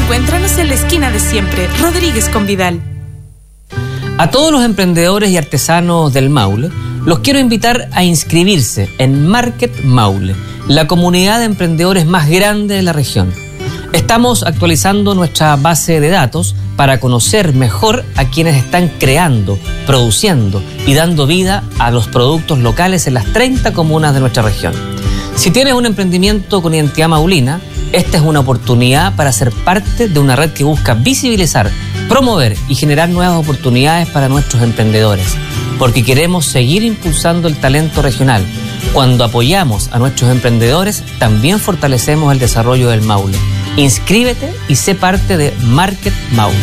Encuéntranos en la esquina de siempre, Rodríguez con Vidal. A todos los emprendedores y artesanos del Maule, los quiero invitar a inscribirse en Market Maule, la comunidad de emprendedores más grande de la región. Estamos actualizando nuestra base de datos para conocer mejor a quienes están creando, produciendo y dando vida a los productos locales en las 30 comunas de nuestra región. Si tienes un emprendimiento con identidad maulina, esta es una oportunidad para ser parte de una red que busca visibilizar, promover y generar nuevas oportunidades para nuestros emprendedores, porque queremos seguir impulsando el talento regional. Cuando apoyamos a nuestros emprendedores, también fortalecemos el desarrollo del Maule. Inscríbete y sé parte de Market Maule.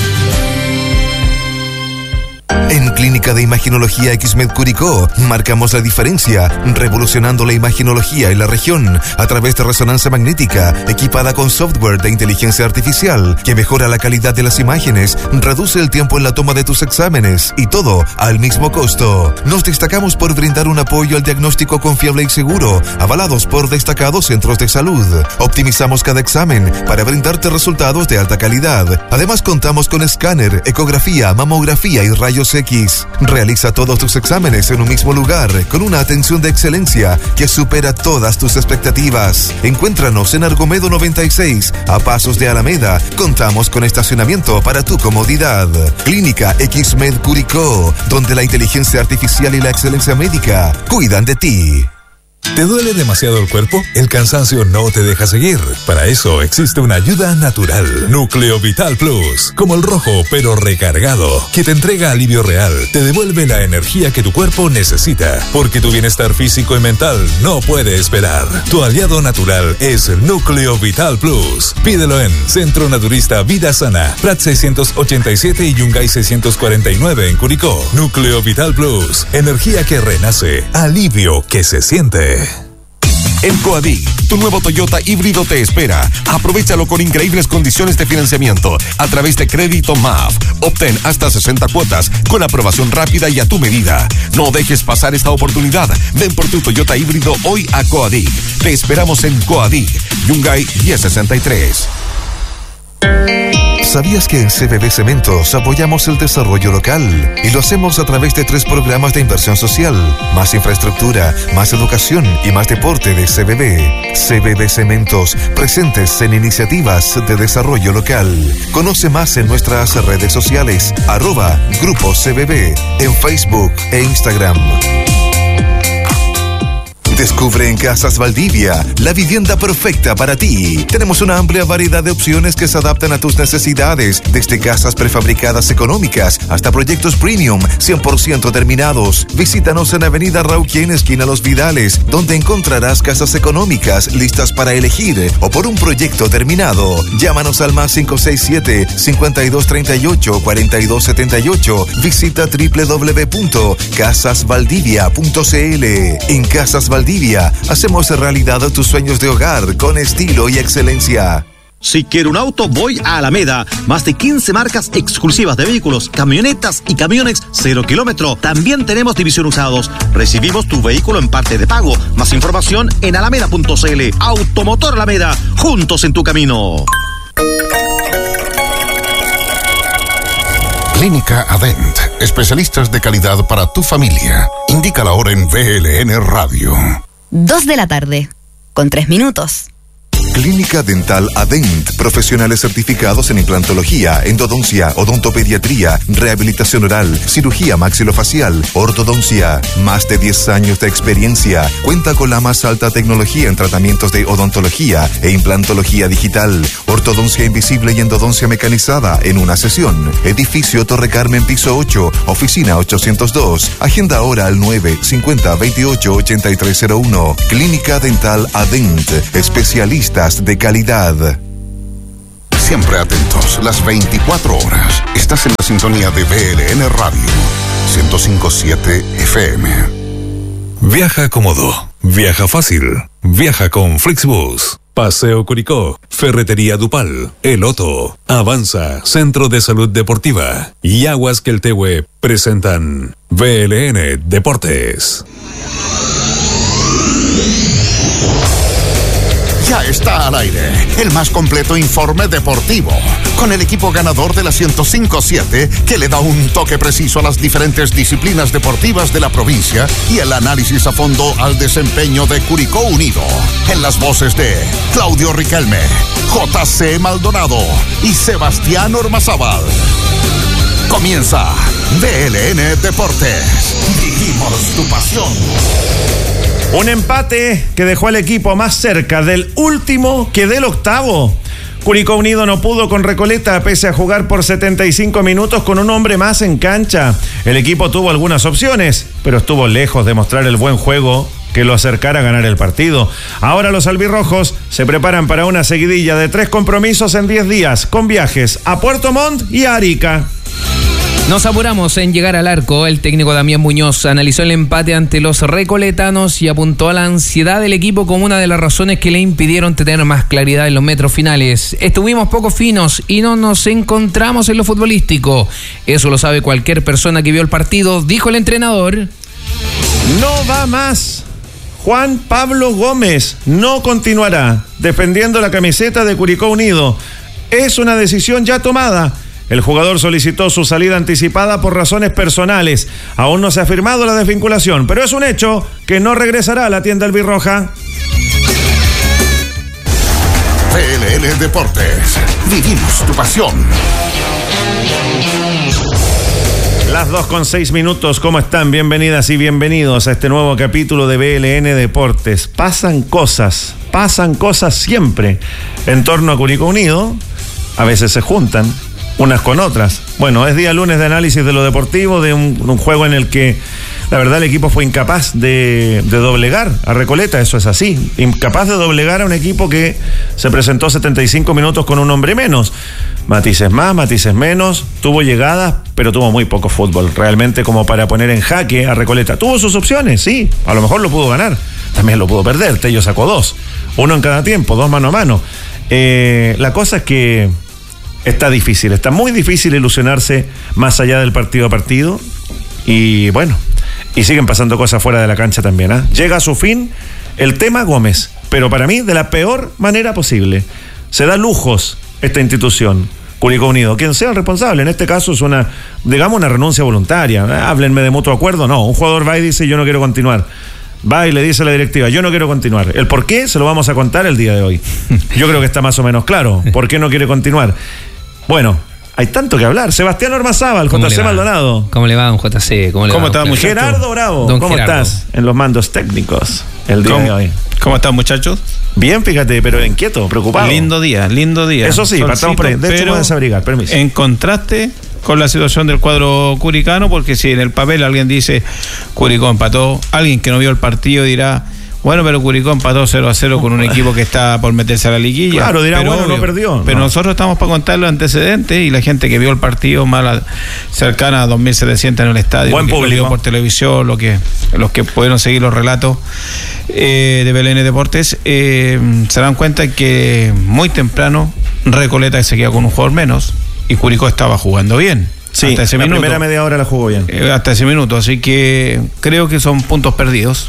En Clínica de Imaginología XMED Curicó marcamos la diferencia, revolucionando la imaginología en la región a través de resonancia magnética equipada con software de inteligencia artificial que mejora la calidad de las imágenes, reduce el tiempo en la toma de tus exámenes y todo al mismo costo. Nos destacamos por brindar un apoyo al diagnóstico confiable y seguro, avalados por destacados centros de salud. Optimizamos cada examen para brindarte resultados de alta calidad. Además contamos con escáner, ecografía, mamografía y rayos X. Realiza todos tus exámenes en un mismo lugar con una atención de excelencia que supera todas tus expectativas. Encuéntranos en Argomedo 96, a pasos de Alameda. Contamos con estacionamiento para tu comodidad. Clínica XMED Curicó, donde la inteligencia artificial y la excelencia médica cuidan de ti. ¿Te duele demasiado el cuerpo? ¿El cansancio no te deja seguir? Para eso existe una ayuda natural. Núcleo Vital Plus, como el rojo pero recargado, que te entrega alivio real, te devuelve la energía que tu cuerpo necesita, porque tu bienestar físico y mental no puede esperar. Tu aliado natural es Núcleo Vital Plus. Pídelo en Centro Naturista Vida Sana, Prat 687 y Yungay 649 en Curicó. Núcleo Vital Plus, energía que renace, alivio que se siente. En Coadic, tu nuevo Toyota híbrido te espera. Aprovechalo con increíbles condiciones de financiamiento a través de Crédito MAF. Obtén hasta 60 cuotas con aprobación rápida y a tu medida. No dejes pasar esta oportunidad. Ven por tu Toyota híbrido hoy a Coadic. Te esperamos en Coadic, Yungay 1063. ¿Sabías que en CBB Cementos apoyamos el desarrollo local? Y lo hacemos a través de 3 programas de inversión social, más infraestructura, más educación y más deporte de CBB. CBB Cementos, presentes en iniciativas de desarrollo local. Conoce más en nuestras redes sociales, @Grupo CBB, en Facebook e Instagram. Descubre en Casas Valdivia la vivienda perfecta para ti. Tenemos una amplia variedad de opciones que se adaptan a tus necesidades, desde casas prefabricadas económicas hasta proyectos premium 100% terminados. Visítanos en Avenida Rauquien, esquina Los Vidales, donde encontrarás casas económicas listas para elegir o por un proyecto terminado. Llámanos al más 567-5238-4278. Visita www.casasvaldivia.cl. En Casas Valdivia hacemos realidad tus sueños de hogar con estilo y excelencia. Si quiero un auto, voy a Alameda. Más de 15 marcas exclusivas de vehículos, camionetas y camiones 0 kilómetro. También tenemos división usados. Recibimos tu vehículo en parte de pago. Más información en alameda.cl. Automotor Alameda, juntos en tu camino. Clínica Adent, especialistas de calidad para tu familia. Indica la hora en VLN Radio. 2 de la tarde, con 3 minutos. Clínica Dental Adent, profesionales certificados en implantología, endodoncia, odontopediatría, rehabilitación oral, cirugía maxilofacial, ortodoncia. Más de 10 años de experiencia. Cuenta con la más alta tecnología en tratamientos de odontología e implantología digital, ortodoncia invisible y endodoncia mecanizada en una sesión. Edificio Torre Carmen, piso 8, oficina 802. Agenda ahora al 950-28-8301. Clínica Dental Adent, especialistas de calidad. Siempre atentos, las 24 horas. Estás en la sintonía de VLN Radio 105.7 FM. Viaja cómodo, viaja fácil, viaja con Flixbus. Paseo Curicó, Ferretería Dupal, El Otto, Avanza, Centro de Salud Deportiva y Aguas Queltehue presentan VLN Deportes. Ya está al aire el más completo informe deportivo, con el equipo ganador de la 105.7 que le da un toque preciso a las diferentes disciplinas deportivas de la provincia y el análisis a fondo al desempeño de Curicó Unido. En las voces de Claudio Riquelme, JC Maldonado y Sebastián Ormazábal. Comienza BLN Deportes. Vivimos tu pasión. Un empate que dejó al equipo más cerca del último que del octavo. Curicó Unido no pudo con Recoleta pese a jugar por 75 minutos con un hombre más en cancha. El equipo tuvo algunas opciones, pero estuvo lejos de mostrar el buen juego que lo acercara a ganar el partido. Ahora los albirrojos se preparan para una seguidilla de 3 compromisos en 10 días, con viajes a Puerto Montt y a Arica. Nos apuramos en llegar al arco. El técnico Damián Muñoz analizó el empate ante los recoletanos y apuntó a la ansiedad del equipo como una de las razones que le impidieron tener más claridad en los metros finales. Estuvimos poco finos y no nos encontramos en lo futbolístico. Eso lo sabe cualquier persona que vio el partido, dijo el entrenador. No va más. Juan Pablo Gómez no continuará defendiendo la camiseta de Curicó Unido. Es una decisión ya tomada. El jugador solicitó su salida anticipada por razones personales. Aún no se ha firmado la desvinculación, pero es un hecho que no regresará a la tienda albirroja. BLN Deportes. Vivimos tu pasión. Las 2:06. ¿Cómo están? Bienvenidas y bienvenidos a este nuevo capítulo de BLN Deportes. Pasan cosas siempre en torno a Curicó Unido. A veces se juntan unas con otras. Bueno, es día lunes de análisis de lo deportivo, de un juego en el que la verdad el equipo fue incapaz de doblegar a Recoleta, eso es así, incapaz de doblegar a un equipo que se presentó 75 minutos con un hombre menos, matices más, matices menos, tuvo llegadas, pero tuvo muy poco fútbol, realmente como para poner en jaque a Recoleta. Tuvo sus opciones, sí, a lo mejor lo pudo ganar, también lo pudo perder, Tello sacó 2, uno en cada tiempo, 2 mano a mano. La cosa es que está difícil, está muy difícil ilusionarse más allá del partido a partido y bueno, y siguen pasando cosas fuera de la cancha también, ¿eh? Llega a su fin el tema Gómez, pero para mí de la peor manera posible. Se da lujos esta institución, Curicó Unido, quien sea el responsable, en este caso es una renuncia voluntaria, háblenme de mutuo acuerdo, no, un jugador va y dice yo no quiero continuar. Va y le dice a la directiva, yo no quiero continuar. El por qué se lo vamos a contar el día de hoy. Yo creo que está más o menos claro. ¿Por qué no quiere continuar? Bueno, hay tanto que hablar. Sebastián Ormazábal, JC Maldonado. ¿Cómo le va, don JC? ¿Cómo está, muchacho? Gerardo Bravo, don ¿cómo Gerardo estás en los mandos técnicos el día de hoy? ¿Cómo están, muchachos? Bien, fíjate, pero inquieto, preocupado. Lindo día. Eso sí, partamos por ahí. De hecho, no desabrigar, permiso. En contraste con la situación del cuadro curicano, porque si en el papel alguien dice Curicó empató, alguien que no vio el partido dirá, bueno, pero Curicó empató 0-0 con un equipo que está por meterse a la liguilla. Claro, dirá, pero bueno, obvio, no perdió. Pero nosotros estamos para contar los antecedentes y la gente que vio el partido más cercana a 2.700 en el estadio, buen público, que vio por televisión, los que pudieron seguir los relatos de BLN Deportes, se dan cuenta que muy temprano Recoleta se quedó con un jugador menos y Curicó estaba jugando bien. Sí, hasta ese minuto. Primera media hora la jugó bien. Hasta ese minuto, así que creo que son puntos perdidos.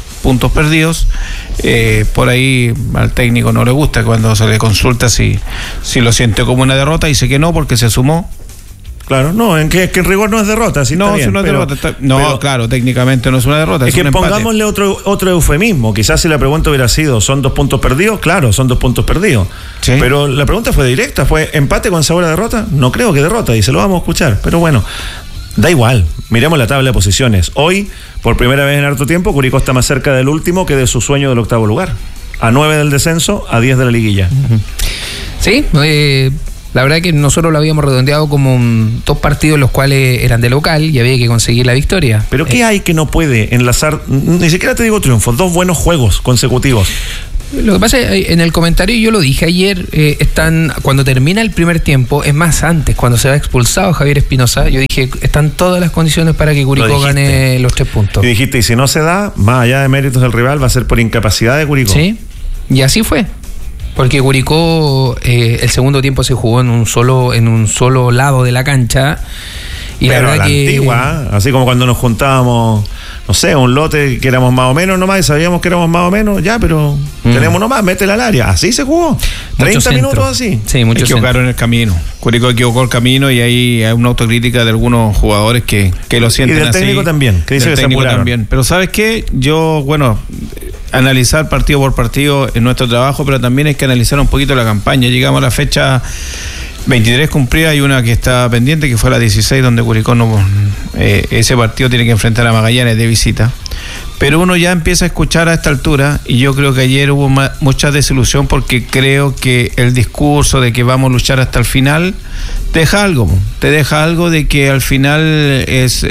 Por ahí al técnico no le gusta cuando se le consulta si lo siente como una derrota, dice que no porque se sumó. Claro, no, que en rigor no es derrota, sí, no, está bien, si no es derrota, claro, técnicamente no es una derrota. Es que pongámosle otro eufemismo, quizás si la pregunta hubiera sido, ¿son 2 puntos perdidos? Claro, son 2 puntos perdidos. Sí. Pero la pregunta fue directa, ¿fue empate con sabor a derrota? No creo que derrota, y se lo vamos a escuchar, pero bueno, da igual, miremos la tabla de posiciones. Hoy, por primera vez en harto tiempo, Curicó está más cerca del último que de su sueño del octavo lugar. A 9 del descenso, a 10 de la liguilla. Sí, la verdad que nosotros lo habíamos redondeado como 2 partidos los cuales eran de local y había que conseguir la victoria. Pero ¿qué hay que no puede enlazar? Ni siquiera te digo triunfos, 2 buenos juegos consecutivos. Lo que pasa es, en el comentario yo lo dije ayer, cuando termina el primer tiempo, es más antes, cuando se va expulsado Javier Espinosa, yo dije, están todas las condiciones para que Curicó gane los 3 puntos. Y dijiste, y si no se da, más allá de méritos del rival, va a ser por incapacidad de Curicó. Sí, y así fue. Porque Curicó el segundo tiempo se jugó en un solo lado de la cancha. Y pero la verdad a la antigua, así como cuando nos juntábamos no sé, un lote que éramos más o menos nomás y sabíamos que éramos más o menos, ya, pero tenemos nomás, métela al área. Así se jugó. 30 minutos así. Sí, muchos equivocaron el camino. Curicó equivocó el camino y ahí hay una autocrítica de algunos jugadores que lo sienten así. Y del técnico también, que dice que se apuraron. También. Pero ¿sabes qué? Yo, analizar partido por partido es nuestro trabajo, pero también hay que analizar un poquito la campaña. Llegamos a la fecha 23 cumplida, hay una que está pendiente, que fue la 16, donde Curicó ese partido tiene que enfrentar a Magallanes de visita. Pero uno ya empieza a escuchar a esta altura, y yo creo que ayer hubo mucha desilusión, porque creo que el discurso de que vamos a luchar hasta el final te deja algo de que al final es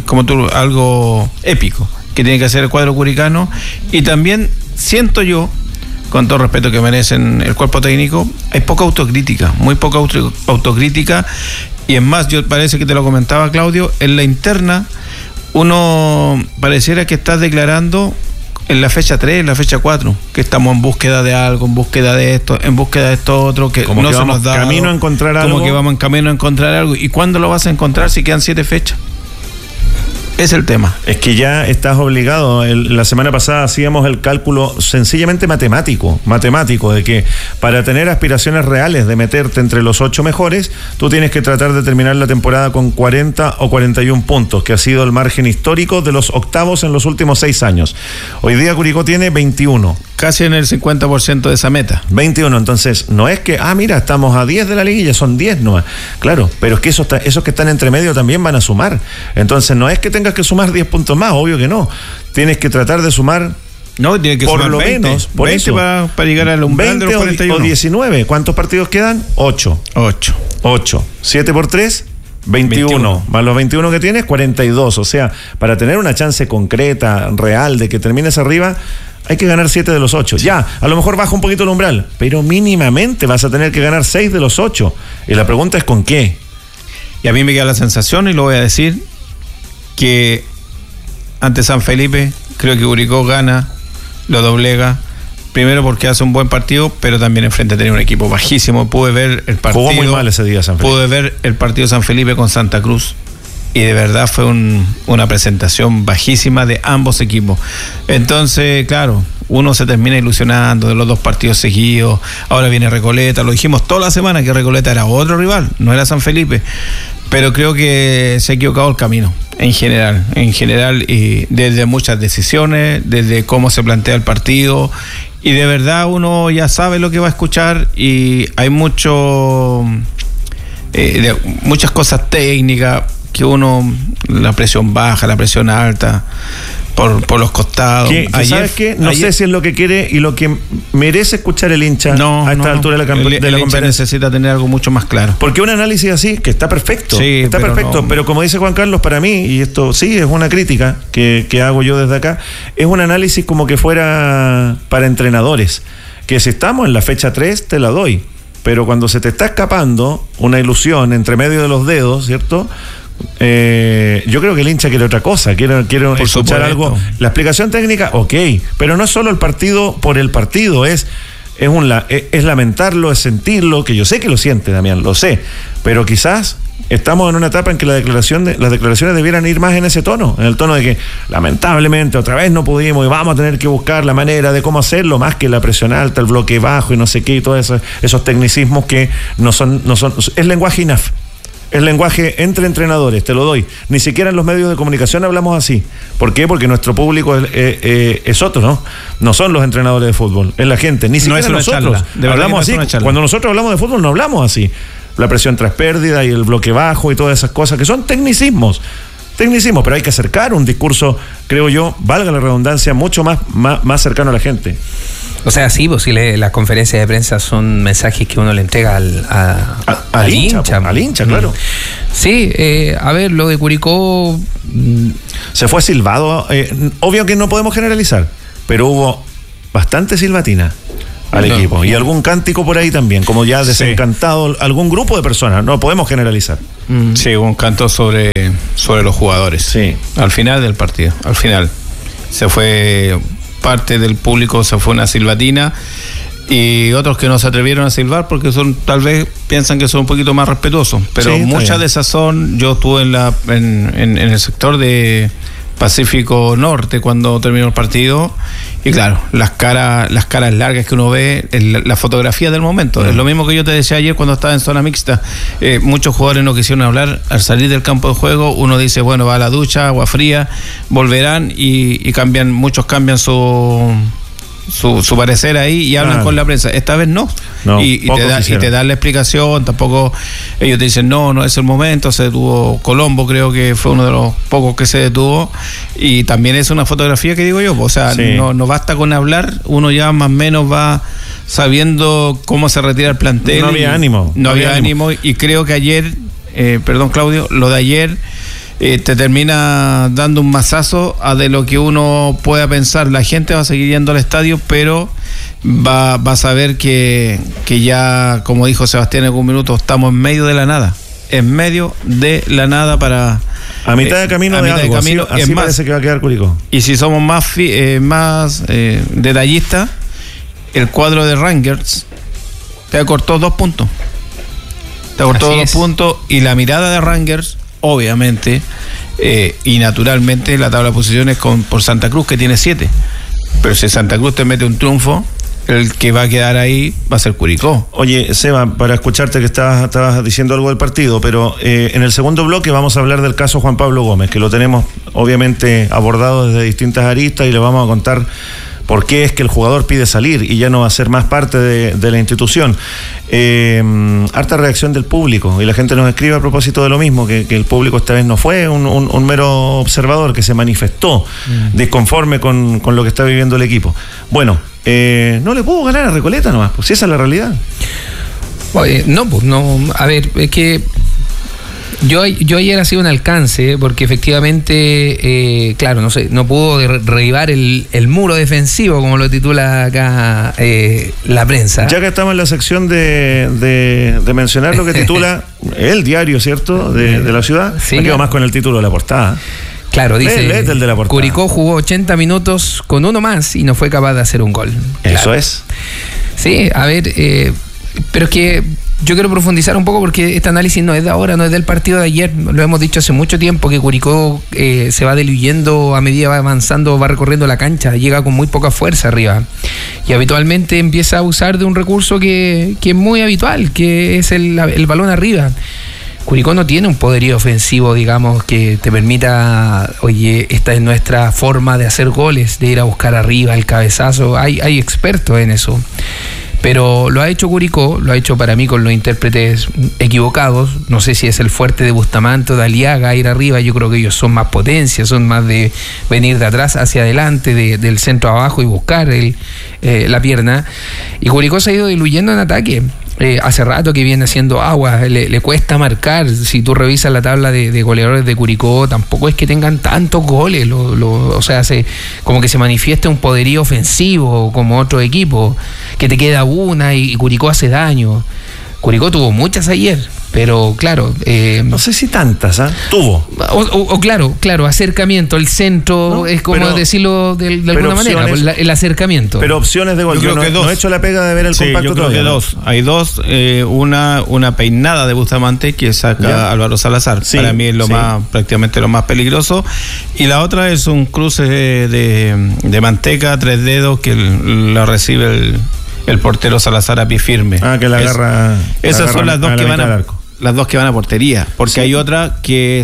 algo épico que tiene que hacer el cuadro curicano. Y también siento yo, con todo respeto que merecen el cuerpo técnico, hay poca autocrítica, muy poca autocrítica, y es más, yo parece que te lo comentaba, Claudio, en la interna uno pareciera que está declarando en la fecha 3, en la fecha 4, que estamos en búsqueda de algo, en búsqueda de esto, en búsqueda de esto otro, que como no que se nos da camino a encontrar algo. Como que vamos en camino a encontrar algo. ¿Y cuándo lo vas a encontrar si quedan 7 fechas? Es el tema. Es que ya estás obligado. La semana pasada hacíamos el cálculo sencillamente matemático, de que para tener aspiraciones reales de meterte entre los 8 mejores, tú tienes que tratar de terminar la temporada con 40 o 41 puntos, que ha sido el margen histórico de los octavos en los últimos 6 años. Hoy día Curicó tiene 21. Casi en el 50% de esa meta. 21, entonces no es que, mira, estamos a 10 de la liguilla, son 10 nomás. Claro, pero es que esos que están entre medio también van a sumar. Entonces no es que tengas que sumar 10 puntos más, obvio que no. Tienes que tratar de sumar, tiene que por sumar lo 20, menos, por 20 eso. Para llegar al umbral de los 41. O 19. ¿Cuántos partidos quedan? 8. 7 por 3. 21, más los 21 que tienes, 42. O sea, para tener una chance concreta, real, de que termines arriba, hay que ganar 7 de los 8. Sí. Ya, a lo mejor baja un poquito el umbral, pero mínimamente vas a tener que ganar 6 de los 8. Y la pregunta es ¿con qué? Y a mí me queda la sensación, y lo voy a decir, que ante San Felipe, creo que Curicó gana, lo doblega. Primero porque hace un buen partido, pero también enfrente tenía un equipo bajísimo. Pude ver el partido. Jugó muy mal ese día San Felipe. Pude ver el partido de San Felipe con Santa Cruz. Y de verdad fue una presentación bajísima de ambos equipos. Entonces, claro, uno se termina ilusionando de los 2 partidos seguidos. Ahora viene Recoleta. Lo dijimos toda la semana que Recoleta era otro rival, no era San Felipe. Pero creo que se ha equivocado el camino, en general, y desde muchas decisiones, desde cómo se plantea el partido. Y de verdad uno ya sabe lo que va a escuchar, y hay muchas cosas técnicas que uno, la presión baja, la presión alta, por los costados. ¿Sabes qué? No sé si es lo que quiere y lo que merece escuchar el hincha a esta altura de la competencia. El hincha necesita tener algo mucho más claro. Porque un análisis así, que está perfecto, pero como dice Juan Carlos, para mí, y esto sí es una crítica que hago yo desde acá, es un análisis como que fuera para entrenadores, que si estamos en la fecha 3 te la doy, pero cuando se te está escapando una ilusión entre medio de los dedos, ¿cierto? Yo creo que el hincha quiere otra cosa, quiero escuchar algo. La explicación técnica, ok, pero no es solo el partido por el partido, es lamentarlo, es sentirlo, que yo sé que lo siente, Damián, lo sé, pero quizás estamos en una etapa en que las declaraciones debieran ir más en ese tono, en el tono de que lamentablemente otra vez no pudimos y vamos a tener que buscar la manera de cómo hacerlo, más que la presión alta, el bloque bajo y no sé qué, y todos esos tecnicismos que no son, es lenguaje INAF. El lenguaje entre entrenadores, te lo doy. Ni siquiera en los medios de comunicación hablamos así. ¿Por qué? Porque nuestro público es otro, ¿no? No son los entrenadores de fútbol, es la gente. Ni siquiera nosotros hablamos así. Cuando nosotros hablamos de fútbol no hablamos así. La presión tras pérdida y el bloque bajo y todas esas cosas que son tecnicismos, pero hay que acercar un discurso, creo yo, valga la redundancia, mucho más cercano a la gente. O sea, sí, pues sí, las conferencias de prensa son mensajes que uno le entrega al hincha. Al hincha, claro. Sí, a ver, lo de Curicó... Se fue silbado. Obvio que no podemos generalizar, pero hubo bastante silbatina al equipo. Y algún cántico por ahí también, como ya desencantado algún grupo de personas. No podemos generalizar. Sí, hubo un canto sobre los jugadores. Sí. Al final del partido, al final. Se fue... parte del público, se fue una silbatina, y otros que no se atrevieron a silbar porque tal vez piensan que son un poquito más respetuosos, pero muchas de esas yo estuve en el sector de Pacífico Norte cuando terminó el partido. Y claro, las caras largas que uno ve, la fotografía del momento. Es lo mismo que yo te decía ayer cuando estaba en zona mixta. Muchos jugadores no quisieron hablar al salir del campo de juego. Uno dice, bueno, va a la ducha, agua fría, volverán y cambian, muchos cambian su parecer ahí y hablan con la prensa. Esta vez no. Y te dan la explicación. Tampoco ellos te dicen no es el momento. Se detuvo Colombo, creo que fue uno de los pocos que se detuvo, y también es una fotografía que digo yo, o sea, no basta con hablar, uno ya más o menos va sabiendo cómo se retira el plantel. No había ánimo. Y creo que ayer, perdón Claudio, lo de ayer te termina dando un mazazo a de lo que uno pueda pensar. La gente va a seguir yendo al estadio, pero va a saber que ya, como dijo Sebastián en algún minuto, estamos en medio de la nada. En medio de la nada para... A mitad de camino de algo, así es más, parece que va a quedar Curicó. Y si somos más detallistas, el cuadro de Rangers te acortó 2 puntos. Y la mirada de Rangers, obviamente, y naturalmente, la tabla de posiciones por Santa Cruz, que tiene 7. Pero si Santa Cruz te mete un triunfo, el que va a quedar ahí va a ser Curicó. Oye, Seba, para escucharte que estabas diciendo algo del partido, pero en el segundo bloque vamos a hablar del caso Juan Pablo Gómez, que lo tenemos obviamente abordado desde distintas aristas, y le vamos a contar por qué es que el jugador pide salir y ya no va a ser más parte de la institución. Harta reacción del público, y la gente nos escribe a propósito de lo mismo, que el público esta vez no fue un mero observador, que se manifestó disconforme con lo que está viviendo el equipo. Bueno, no le puedo ganar a Recoleta nomás, pues esa es la realidad. Oye, no, a ver, es que yo ayer hacía un alcance, porque efectivamente, claro, no pudo derribar el muro defensivo, como lo titula acá la prensa. Ya que estamos en la sección de mencionar lo que titula el diario, ¿cierto?, de la ciudad, sí, me quedo más con el título de la portada. Claro, dice, léete el de la portada. Curicó jugó 80 minutos con uno más y no fue capaz de hacer un gol. Eso claro. Es. Sí, a ver, pero es que yo quiero profundizar un poco, porque este análisis no es de ahora, no es del partido de ayer. Lo hemos dicho hace mucho tiempo, que Curicó se va diluyendo a medida va avanzando, va recorriendo la cancha, llega con muy poca fuerza arriba. Y habitualmente empieza a usar de un recurso que es muy habitual, que es el balón arriba. Curicó no tiene un poderío ofensivo, digamos, que te permita, oye, esta es nuestra forma de hacer goles, de ir a buscar arriba el cabezazo. Hay expertos en eso. Pero lo ha hecho Curicó, lo ha hecho para mí con los intérpretes equivocados. No sé si es el fuerte de Bustamante o de Aliaga ir arriba. Yo creo que ellos son más potencia, son más de venir de atrás hacia adelante, del centro abajo y buscar la pierna. Y Curicó se ha ido diluyendo en ataque. Hace rato que viene haciendo agua, le cuesta marcar. Si tú revisas la tabla de goleadores de Curicó, tampoco es que tengan tantos goles. O sea, como que se manifiesta un poderío ofensivo como otro equipo, que te queda una y Curicó hace daño. Curicó tuvo muchas ayer, pero claro... no sé si tantas, tuvo. Claro, acercamiento, el centro, ¿no? Es como decirlo de alguna manera, el acercamiento. Pero opciones de gol. Yo creo que no he hecho la pega de ver el compacto todavía. Creo que dos. Hay dos, una peinada de Bustamante que saca Álvaro Salazar. Sí, para mí es prácticamente lo más peligroso. Y la otra es un cruce de Manteca, 3 dedos, que la recibe el portero Salazar a pie firme. Que la agarra. Esas son las dos que van a portería, porque hay otra que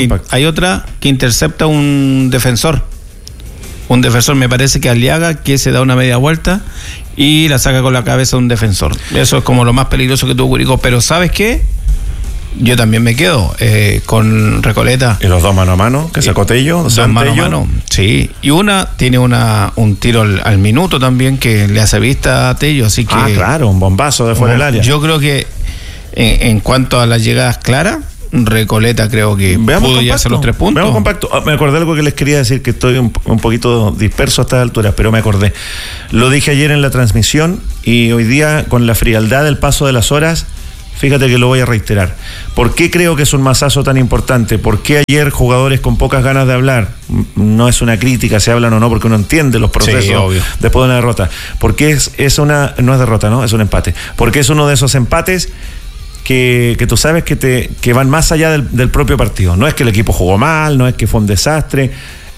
intercepta un defensor. Un defensor, me parece que Aliaga, que se da una media vuelta y la saca con la cabeza un defensor. Eso es como lo más peligroso que tuvo Curicó. Pero ¿sabes qué? Yo también me quedo con Recoleta. ¿Y los dos mano a mano? ¿Que sacó Tello? Dos mano a mano, sí. Y una tiene un tiro al minuto también que le hace vista a Tello, así que... claro, un bombazo de fuera del área. Yo creo que en cuanto a las llegadas claras, Recoleta creo que pudo ya hacer los 3 puntos. Veamos compacto. Me acordé algo que les quería decir, que estoy un poquito disperso a estas alturas, pero me acordé. Lo dije ayer en la transmisión, y hoy día, con la frialdad del paso de las horas, fíjate que lo voy a reiterar. ¿Por qué creo que es un mazazo tan importante? ¿Por qué ayer jugadores con pocas ganas de hablar? No es una crítica, se hablan o no, porque uno entiende los procesos después de una derrota. Porque no es derrota, ¿no? Es un empate. Porque es uno de esos empates que tú sabes que van más allá del propio partido. No es que el equipo jugó mal, no es que fue un desastre.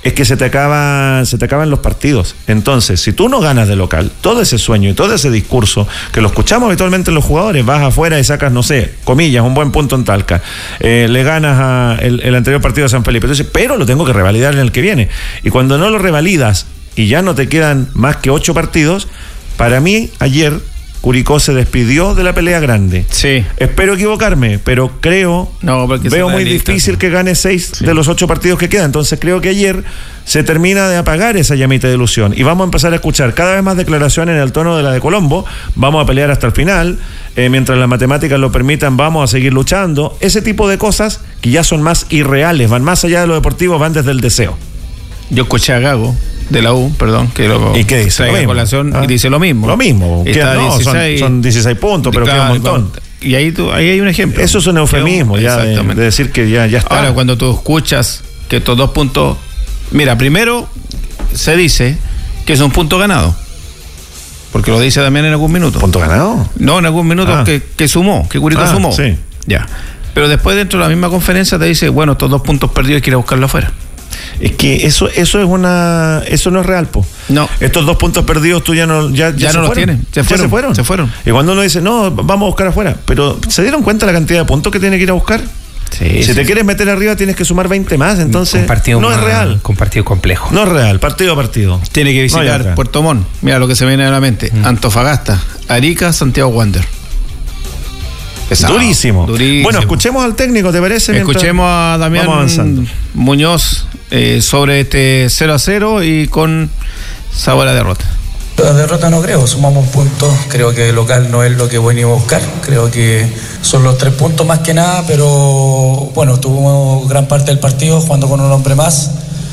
es que se te acaban los partidos. Entonces, si tú no ganas de local, todo ese sueño y todo ese discurso que lo escuchamos habitualmente en los jugadores, vas afuera y sacas, no sé, comillas, un buen punto en Talca, le ganas el anterior partido de San Felipe, entonces, pero lo tengo que revalidar en el que viene. Y cuando no lo revalidas y ya no te quedan más que 8 partidos, para mí ayer Curicó se despidió de la pelea grande. Sí. Espero equivocarme, pero veo muy difícil que gane 6 de los 8 partidos que quedan. Entonces creo que ayer se termina de apagar esa llamita de ilusión. Y vamos a empezar a escuchar cada vez más declaraciones en el tono de la de Colombo. Vamos a pelear hasta el final. Mientras las matemáticas lo permitan, vamos a seguir luchando. Ese tipo de cosas que ya son más irreales, van más allá de lo deportivo, van desde el deseo. Yo escuché a Gago de la U, perdón, que lo ¿y qué dice? trae a colación y dice lo mismo. Lo mismo. Son 16 puntos, pero queda un montón. Y ahí hay un ejemplo. Eso es un eufemismo ya de decir que ya está. Ahora, cuando tú escuchas que estos 2 puntos... Mira, primero se dice que es un punto ganado. Porque lo dice también en algún minuto. ¿Punto ganado? No, en algún minuto que sumó, que Curicó sumó. Sí. Ya. Pero después dentro de la misma conferencia te dice, bueno, estos 2 puntos perdidos hay que ir a buscarlo afuera. Es que eso no es real, po. No. Estos 2 puntos perdidos tú ya no los tienes. Se fueron. Y cuando uno dice, no, vamos a buscar afuera, pero ¿se dieron cuenta la cantidad de puntos que tiene que ir a buscar? Sí, si te quieres meter arriba tienes que sumar 20 más, entonces no es real. Con partido complejo. No es real, partido a partido. Tiene que visitar Puerto Montt. Mira lo que se viene a la mente. Antofagasta, Arica, Santiago Wander. Durísimo. Bueno, escuchemos al técnico, ¿te parece? Escuchemos a Damián Muñoz sobre este 0-0 y con sabor a derrota. La derrota no creo, sumamos puntos, creo que el local no es lo que venimos a buscar, creo que son los 3 puntos más que nada, pero bueno, tuvimos gran parte del partido jugando con un hombre más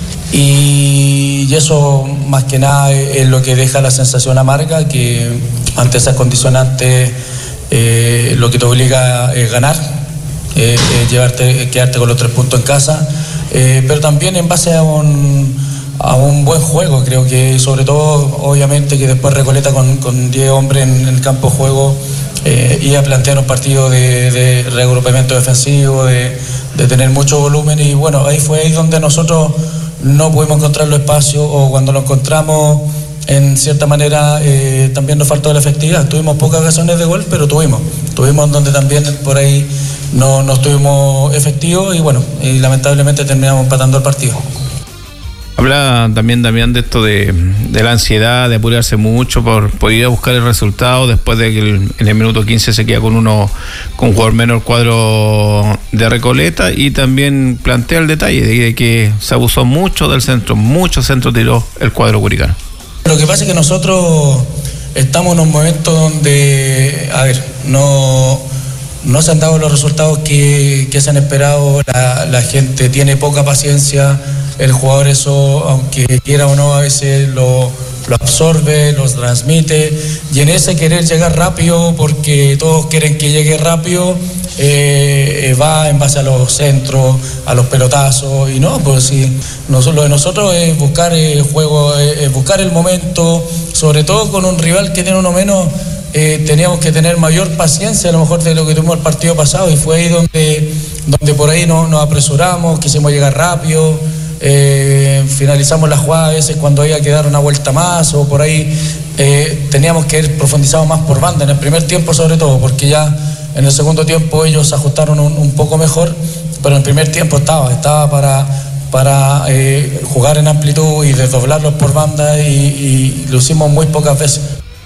y eso más que nada es lo que deja la sensación amarga, que ante esas condicionantes lo que te obliga es ganar, quedarte con los 3 puntos en casa, pero también en base a un buen juego. Creo que sobre todo, obviamente, que después Recoleta con 10 hombres en el campo de juego iba a plantear un partido de reagrupamiento defensivo, de tener mucho volumen, y bueno, ahí donde nosotros no pudimos encontrar los espacios, o cuando lo encontramos en cierta manera también nos faltó la efectividad. Tuvimos pocas ocasiones de gol, pero tuvimos donde también por ahí no estuvimos efectivos, y bueno, y lamentablemente terminamos empatando el partido. Habla también Damián de esto de la ansiedad, de apurarse mucho por ir a buscar el resultado después de que en el minuto 15 se queda con un jugador menos el cuadro de Recoleta, y también plantea el detalle de que se abusó mucho del centro, mucho centro tiró el cuadro curicano. Lo que pasa es que nosotros estamos en un momento donde, no se han dado los resultados que se han esperado, la gente tiene poca paciencia, el jugador eso, aunque quiera o no, a veces lo absorbe, los transmite, y en ese querer llegar rápido, porque todos quieren que llegue rápido, va en base a los centros, a los pelotazos, y no, pues sí, lo de nosotros es buscar el juego, buscar el momento, sobre todo con un rival que tiene uno menos. Teníamos que tener mayor paciencia a lo mejor de lo que tuvimos el partido pasado, y fue ahí donde por ahí nos apresuramos, quisimos llegar rápido, finalizamos la jugada a veces cuando había que dar una vuelta más, o por ahí teníamos que ir profundizado más por banda en el primer tiempo, sobre todo porque ya en el segundo tiempo ellos se ajustaron un poco mejor, pero en el primer tiempo estaba para jugar en amplitud y desdoblarlos por banda, y lo hicimos muy pocas veces.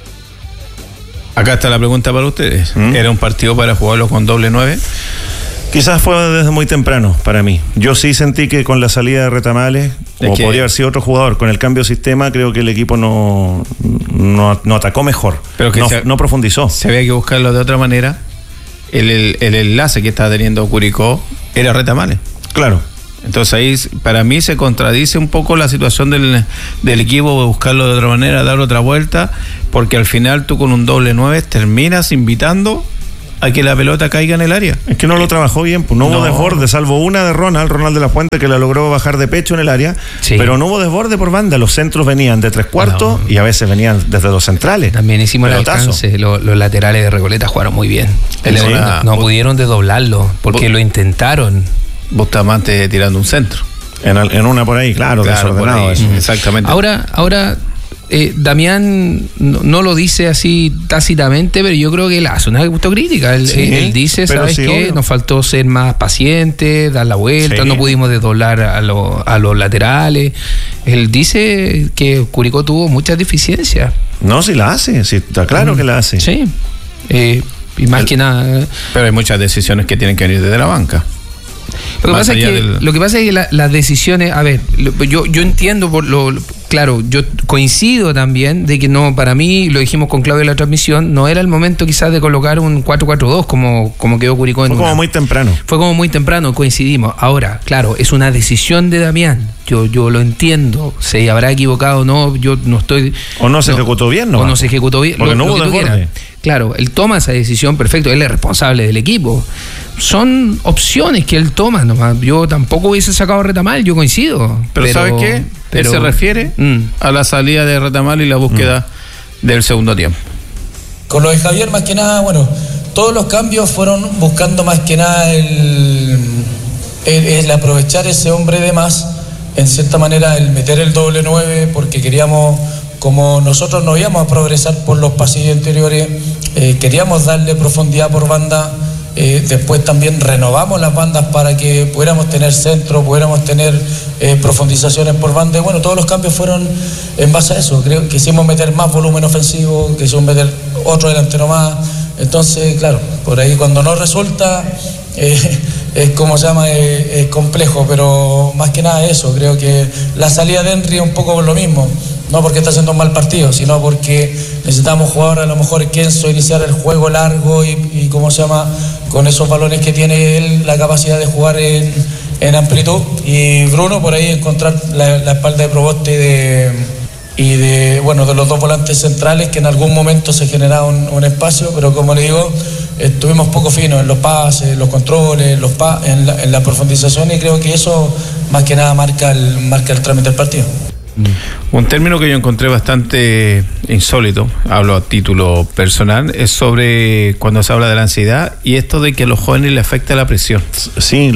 Acá está la pregunta para ustedes. ¿Era un partido para jugarlo con doble 9? Quizás fue desde muy temprano para mí. Yo sí sentí que con la salida de Retamales, podría haber sido otro jugador, con el cambio de sistema, creo que el equipo no atacó mejor, pero que no profundizó. Se había que buscarlo de otra manera. El enlace que estaba teniendo Curicó era Retamales. Claro. Entonces ahí para mí se contradice un poco la situación del equipo, buscarlo de otra manera, dar otra vuelta, porque al final tú con un doble 9 terminas invitando a que la pelota caiga en el área. Es que no lo trabajó bien, pues no hubo desborde, salvo una de Ronald de la Fuente, que la logró bajar de pecho en el área, pero no hubo desborde por banda. Los centros venían de 3/4 y a veces venían desde los centrales. También hicimos el alcance, los laterales de Recoleta jugaron muy bien. No pudieron desdoblarlo porque lo intentaron. Bustamante tirando un centro. En una por ahí, claro desordenado. Ahí, exactamente. Ahora Damián no lo dice así tácitamente, pero yo creo que él hace una autocrítica. Él dice, ¿sabes qué? Nos faltó ser más pacientes, dar la vuelta, no pudimos desdoblar a los laterales. Él dice que Curicó tuvo muchas deficiencias. No, sí la hace, sí, está claro que la hace. Sí, y más que nada... Pero hay muchas decisiones que tienen que venir desde la banca. Lo que pasa es que las decisiones, a ver, yo entiendo claro, yo coincido también de que no, para mí, lo dijimos con Claudio en la transmisión, no era el momento quizás de colocar un 4-4-2 como quedó Curicó en Fue como muy temprano. Fue como muy temprano, coincidimos. Ahora, claro, es una decisión de Damián. Yo lo entiendo, se habrá equivocado o no, yo no estoy... O no se ejecutó bien, ¿no? O no se ejecutó bien. Porque no hubo desborde. Claro, él toma esa decisión, perfecto, él es responsable del equipo. Son opciones que él toma nomás. Yo tampoco hubiese sacado a Retamal, yo coincido. Pero ¿sabes qué? Él se refiere a la salida de Retamal y la búsqueda del segundo tiempo. Con lo de Javier, más que nada, bueno, todos los cambios fueron buscando más que nada el aprovechar ese hombre de más, en cierta manera el meter el doble 9, porque queríamos, como nosotros no íbamos a progresar por los pasillos interiores, queríamos darle profundidad por banda. Después también renovamos las bandas para que pudiéramos tener centro, pudiéramos tener profundizaciones por banda. Y bueno, todos los cambios fueron en base a eso. Creo que quisimos meter más volumen ofensivo, quisimos meter otro delantero más. Entonces, claro, por ahí cuando no resulta, es como se llama, es complejo, pero más que nada eso. Creo que la salida de Henry es un poco por lo mismo. No porque está haciendo un mal partido, sino porque necesitamos jugar a lo mejor Kenzo, iniciar el juego largo y ¿cómo se llama? Con esos balones que tiene él, la capacidad de jugar en amplitud. Y Bruno por ahí encontrar la espalda de Proboste y de los dos volantes centrales, que en algún momento se generaba un espacio, pero como le digo, estuvimos poco finos en los pases, los controles, en la profundización, y creo que eso más que nada marca el trámite del partido. Un término que yo encontré bastante insólito, hablo a título personal, es sobre cuando se habla de la ansiedad y esto de que a los jóvenes les afecta la presión. Sí,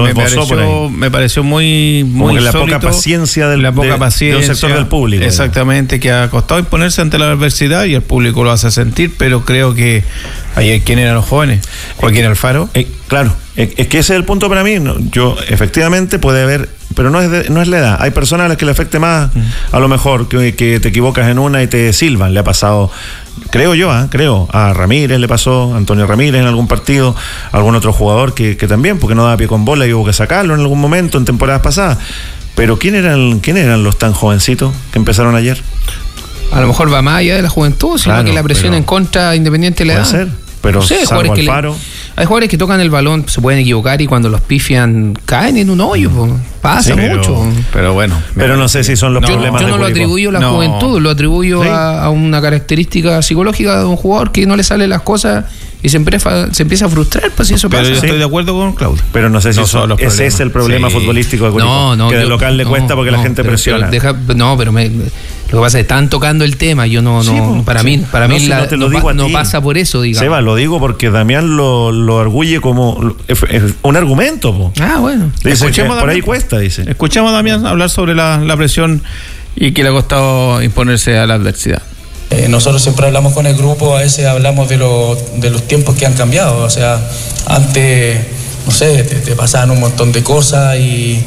me pareció muy insólito, la poca paciencia del sector del público. Exactamente, que ha costado imponerse ante la adversidad y el público lo hace sentir, pero creo que ayer, ¿quién eran los jóvenes? Joaquín Alfaro. Claro, es que ese es el punto para mí. Yo, efectivamente, puede haber, pero no es la edad. Hay personas a las que le afecte más, a lo mejor, que te equivocas en una y te silban. Le ha pasado, creo yo, a Ramírez le pasó, a Antonio Ramírez en algún partido, a algún otro jugador que también, porque no daba pie con bola y hubo que sacarlo en algún momento, en temporadas pasadas. Pero ¿quién eran los tan jovencitos que empezaron ayer? A lo mejor va más allá de la juventud, sino que la presión en contra, independiente de la edad. Puede ser. Pero no sé, hay jugadores que tocan el balón, se pueden equivocar y cuando los pifian caen en un hoyo, pasa mucho. Pero bueno. Pero no sé si son los problemas yo no lo atribuyo a la juventud, lo atribuyo a una característica psicológica de un jugador que no le salen las cosas y se empieza a frustrar, pues si eso pasa. Pero yo estoy de acuerdo con Claudio. Pero no sé si ese es el problema futbolístico de Curicó, que del local le cuesta porque la gente presiona. Pero lo que pasa es que están tocando el tema, yo para mí no pasa por eso, digamos. Seba, lo digo porque Damián lo arguye como un argumento. Bueno. Dice que por ahí cuesta, dice. Escuchemos a Damián hablar sobre la presión y que le ha costado imponerse a la adversidad. Nosotros siempre hablamos con el grupo, a veces hablamos de los tiempos que han cambiado. O sea, antes, no sé, te pasaban un montón de cosas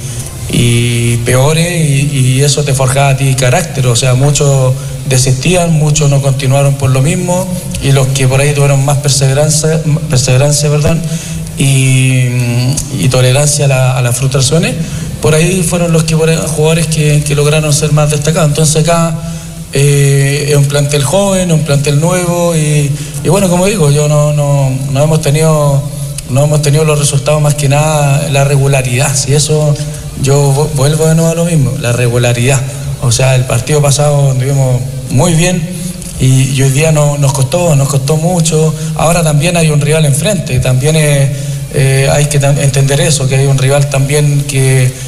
y peores y eso te forjaba a ti carácter. O sea, muchos desistían, muchos no continuaron por lo mismo y los que por ahí tuvieron más perseverancia, y tolerancia a las frustraciones, por ahí fueron los jugadores que lograron ser más destacados. Entonces acá es un plantel joven, un plantel nuevo y bueno, como digo, yo no hemos tenido los resultados, más que nada la regularidad. Si eso, yo vuelvo de nuevo a lo mismo, la regularidad. O sea, el partido pasado anduvimos muy bien y hoy día nos costó mucho. Ahora también hay un rival enfrente, también hay que entender eso, que hay un rival también que